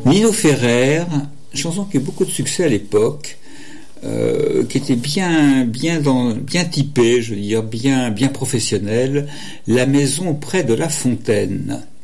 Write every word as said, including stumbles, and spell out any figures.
Nino Ferrer, chanson qui a eu beaucoup de succès à l'époque, euh, qui était bien, bien, dans, bien typée, je veux dire, bien, bien professionnelle. La maison près de la fontaine.